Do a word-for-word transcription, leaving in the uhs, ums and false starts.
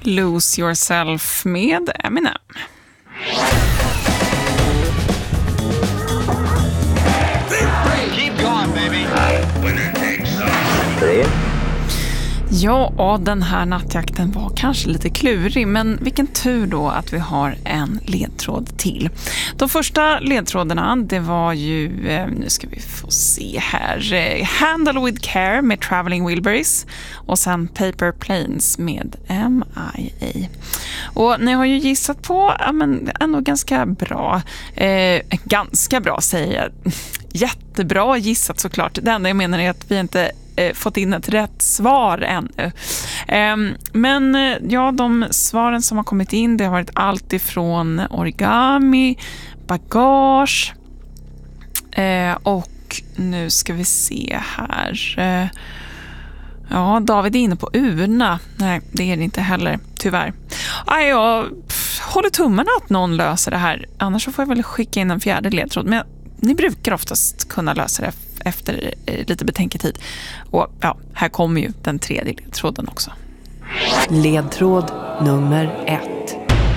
Lose Yourself med Eminem. Keep going, baby. Ja, och den här nattjakten var kanske lite klurig, men vilken tur då att vi har en ledtråd till. De första ledtrådarna, det var ju, eh, nu ska vi få se här, eh, Handle with Care med Traveling Wilburys och sen Paper Planes med M I A. Och ni har ju gissat på, ja, men ändå ganska bra, eh, ganska bra säger jag, jättebra gissat såklart. Det enda jag menar är att vi inte fått in ett rätt svar ännu. Men ja, de svaren som har kommit in, det har varit allt ifrån origami, bagage och nu ska vi se här. Ja, David är inne på urna. Nej, det är det inte heller, tyvärr. Aj, jag håller tummarna att någon löser det här. Annars så får jag väl skicka in en fjärde ledtråd. Men ni brukar oftast kunna lösa det efter lite betänketid. Och ja, här kommer ju den tredje ledtråden också. Ledtråd nummer ett.